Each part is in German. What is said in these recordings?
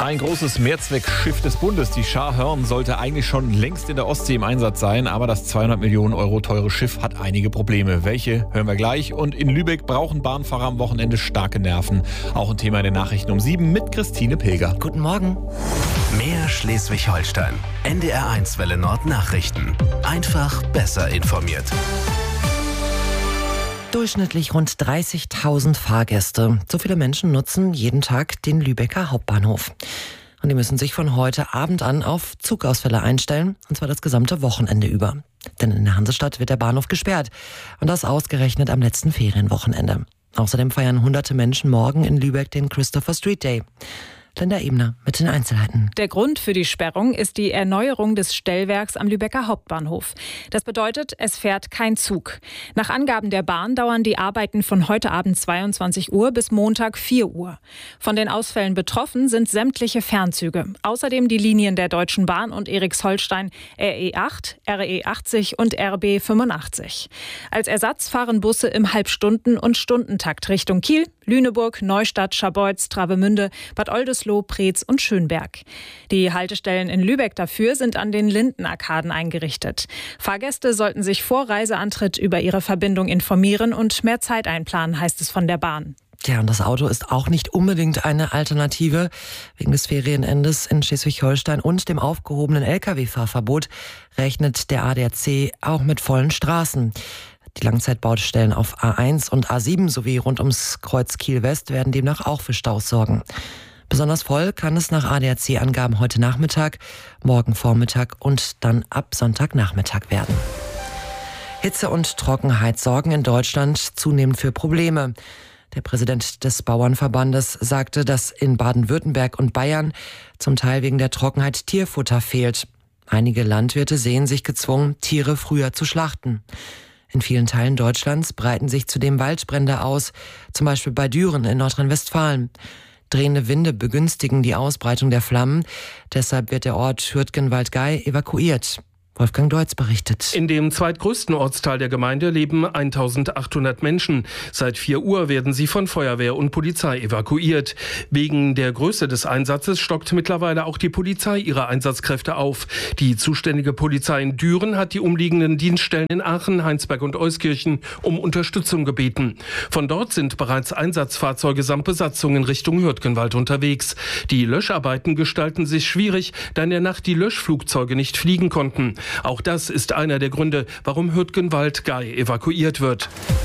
Ein großes Mehrzweckschiff des Bundes, die Char Hearn, sollte eigentlich schon längst in der Ostsee im Einsatz sein. Aber das 200 Millionen Euro teure Schiff hat einige Probleme. Welche, hören wir gleich. Und in Lübeck brauchen Bahnfahrer am Wochenende starke Nerven. Auch ein Thema in den Nachrichten um 7 mit Christine Pilger. Guten Morgen. Mehr Schleswig-Holstein. NDR1 Welle Nord Nachrichten. Einfach besser informiert. Durchschnittlich rund 30.000 Fahrgäste. So viele Menschen nutzen jeden Tag den Lübecker Hauptbahnhof. Und die müssen sich von heute Abend an auf Zugausfälle einstellen, und zwar das gesamte Wochenende über. Denn in der Hansestadt wird der Bahnhof gesperrt. Und das ausgerechnet am letzten Ferienwochenende. Außerdem feiern hunderte Menschen morgen in Lübeck den Christopher Street Day. Linda Ebner mit den Einzelheiten. Der Grund für die Sperrung ist die Erneuerung des Stellwerks am Lübecker Hauptbahnhof. Das bedeutet, es fährt kein Zug. Nach Angaben der Bahn dauern die Arbeiten von heute Abend 22 Uhr bis Montag 4 Uhr. Von den Ausfällen betroffen sind sämtliche Fernzüge. Außerdem die Linien der Deutschen Bahn und Erichsholstein RE8, RE80 und RB 85. Als Ersatz fahren Busse im Halbstunden- und Stundentakt Richtung Kiel, Lüneburg, Neustadt, Scharbeutz, Travemünde, Bad Oldesloe, Preetz und Schönberg. Die Haltestellen in Lübeck dafür sind an den Lindenarkaden eingerichtet. Fahrgäste sollten sich vor Reiseantritt über ihre Verbindung informieren und mehr Zeit einplanen, heißt es von der Bahn. Ja, und das Auto ist auch nicht unbedingt eine Alternative. Wegen des Ferienendes in Schleswig-Holstein und dem aufgehobenen Lkw-Fahrverbot rechnet der ADAC auch mit vollen Straßen. Die Langzeitbaustellen auf A1 und A7 sowie rund ums Kreuz Kiel-West werden demnach auch für Staus sorgen. Besonders voll kann es nach ADAC-Angaben heute Nachmittag, morgen Vormittag und dann ab Sonntagnachmittag werden. Hitze und Trockenheit sorgen in Deutschland zunehmend für Probleme. Der Präsident des Bauernverbandes sagte, dass in Baden-Württemberg und Bayern zum Teil wegen der Trockenheit Tierfutter fehlt. Einige Landwirte sehen sich gezwungen, Tiere früher zu schlachten. In vielen Teilen Deutschlands breiten sich zudem Waldbrände aus, zum Beispiel bei Düren in Nordrhein-Westfalen. Drehende Winde begünstigen die Ausbreitung der Flammen. Deshalb wird der Ort Hürtgenwald-Gey evakuiert. Wolfgang Deutz berichtet. In dem zweitgrößten Ortsteil der Gemeinde leben 1800 Menschen. Seit 4 Uhr werden sie von Feuerwehr und Polizei evakuiert. Wegen der Größe des Einsatzes stockt mittlerweile auch die Polizei ihre Einsatzkräfte auf. Die zuständige Polizei in Düren hat die umliegenden Dienststellen in Aachen, Heinsberg und Euskirchen um Unterstützung gebeten. Von dort sind bereits Einsatzfahrzeuge samt Besatzung in Richtung Hürtgenwald unterwegs. Die Löscharbeiten gestalten sich schwierig, da in der Nacht die Löschflugzeuge nicht fliegen konnten. Auch das ist einer der Gründe, warum Hürtgenwald-Gey evakuiert wird.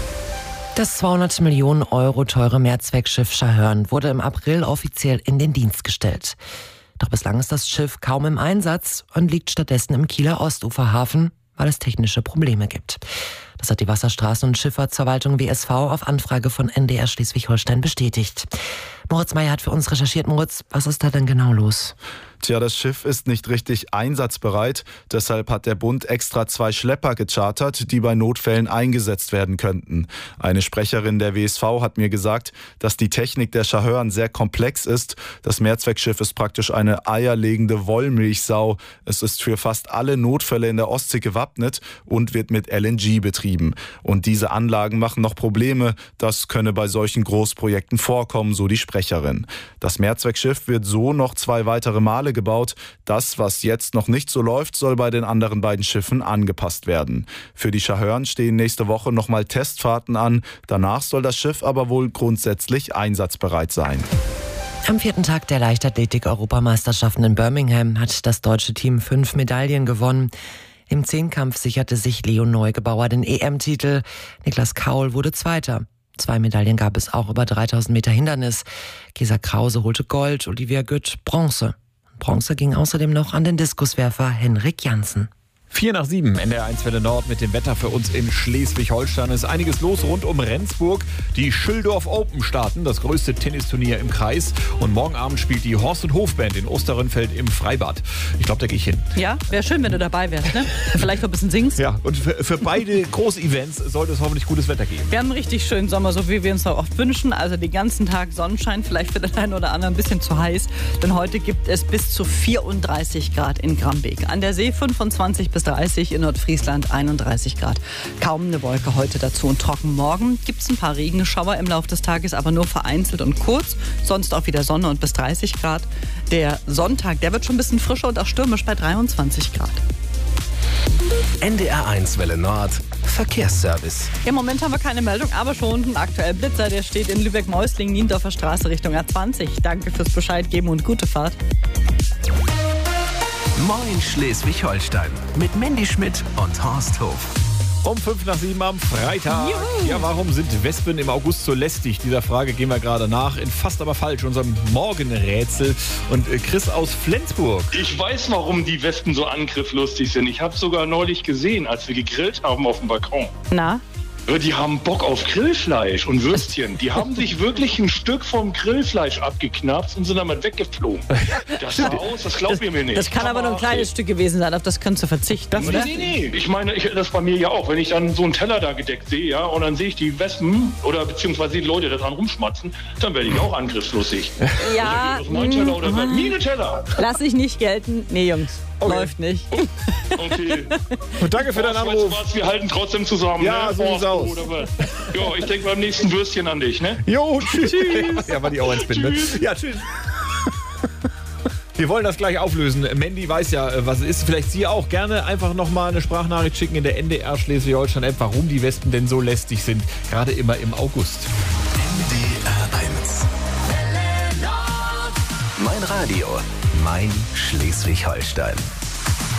Das 200 Millionen Euro teure Mehrzweckschiff Char Hearn wurde im April offiziell in den Dienst gestellt. Doch bislang ist das Schiff kaum im Einsatz und liegt stattdessen im Kieler Ostuferhafen, weil es technische Probleme gibt. Das hat die Wasserstraßen- und Schifffahrtsverwaltung WSV auf Anfrage von NDR Schleswig-Holstein bestätigt. Moritz Meyer hat für uns recherchiert. Moritz, was ist da denn genau los? Tja, das Schiff ist nicht richtig einsatzbereit. Deshalb hat der Bund extra 2 Schlepper gechartert, die bei Notfällen eingesetzt werden könnten. Eine Sprecherin der WSV hat mir gesagt, dass die Technik der Char Hearn sehr komplex ist. Das Mehrzweckschiff ist praktisch eine eierlegende Wollmilchsau. Es ist für fast alle Notfälle in der Ostsee gewappnet und wird mit LNG betrieben. Und diese Anlagen machen noch Probleme. Das könne bei solchen Großprojekten vorkommen, so die Sprecherin. Das Mehrzweckschiff wird so noch 2 weitere Male gebaut. Das, was jetzt noch nicht so läuft, soll bei den anderen beiden Schiffen angepasst werden. Für die Char Hearn stehen nächste Woche nochmal Testfahrten an. Danach soll das Schiff aber wohl grundsätzlich einsatzbereit sein. Am 4. Tag der Leichtathletik-Europameisterschaften in Birmingham hat das deutsche Team 5 Medaillen gewonnen. Im Zehnkampf sicherte sich Leon Neugebauer den EM-Titel. Niklas Kaul wurde Zweiter. 2 Medaillen gab es auch über 3000 Meter Hindernis. Gesa Krause holte Gold, Olivia Gütt Bronze. Bronze ging außerdem noch an den Diskuswerfer Henrik Janssen. 4:07, NDR1 Welle Nord mit dem Wetter für uns in Schleswig-Holstein. Es ist einiges los rund um Rendsburg. Die Schüldorf Open starten, das größte Tennisturnier im Kreis. Und morgen Abend spielt die Horst- und Hofband in Osterrönfeld im Freibad. Ich glaube, da gehe ich hin. Ja, wäre schön, wenn du dabei wärst, ne? Vielleicht noch ein bisschen singst. Ja, und für beide Groß-Events sollte es hoffentlich gutes Wetter geben. Wir haben einen richtig schönen Sommer, so wie wir uns auch oft wünschen. Also den ganzen Tag Sonnenschein, vielleicht für den einen oder anderen ein bisschen zu heiß. Denn heute gibt es bis zu 34 Grad in Grambeek. An der See 25 bis 30, in Nordfriesland 31 Grad. Kaum eine Wolke heute dazu und trocken. Morgen gibt es ein paar Regenschauer im Laufe des Tages, aber nur vereinzelt und kurz. Sonst auch wieder Sonne und bis 30 Grad. Der Sonntag, der wird schon ein bisschen frischer und auch stürmisch bei 23 Grad. NDR1 Welle Nord, Verkehrsservice. Im Moment haben wir keine Meldung, aber schon ein aktueller Blitzer, der steht in Lübeck-Meusling, Niendorfer Straße Richtung A20. Danke fürs Bescheid geben und gute Fahrt. Moin Schleswig-Holstein mit Mandy Schmidt und Horst Hof. Um 6:55 am Freitag. Juhu. Ja, warum sind Wespen im August so lästig? Dieser Frage gehen wir gerade nach. In Fast aber falsch, unserem Morgenrätsel. Und Chris aus Flensburg. Ich weiß, warum die Wespen so angriffslustig sind. Ich habe sogar neulich gesehen, als wir gegrillt haben auf dem Balkon. Na? Die haben Bock auf Grillfleisch und Würstchen. Die haben sich wirklich ein Stück vom Grillfleisch abgeknapst und sind damit weggeflogen. Das sah aus, das glaubt ihr mir nicht. Das kann aber nur ein kleines Stück gewesen sein, auf das könntest du verzichten, oder? Nee. Ich meine, das bei mir ja auch. Wenn ich dann so einen Teller da gedeckt sehe, ja, und dann sehe ich die Wespen oder beziehungsweise die Leute da dran rumschmatzen, dann werde ich auch angriffslustig. Ja. Oder mein Teller oder meine Teller. Lass ich nicht gelten. Nee, Jungs, läuft nicht. Okay. Und danke für deinen Anruf. Weißt du was, wir halten trotzdem zusammen. Ja, ne? so sieht's aus. Ja, ich denke beim nächsten Würstchen an dich, ne? Jo, tschüss. Ja, war die auch ein Spin, ne? Ja, tschüss. Wir wollen das gleich auflösen. Mandy weiß ja, was es ist. Vielleicht Sie auch. Gerne einfach nochmal eine Sprachnachricht schicken in der NDR Schleswig-Holstein-App, warum die Wespen denn so lästig sind. Gerade immer im August. NDR1. Mein Radio, mein Schleswig-Holstein.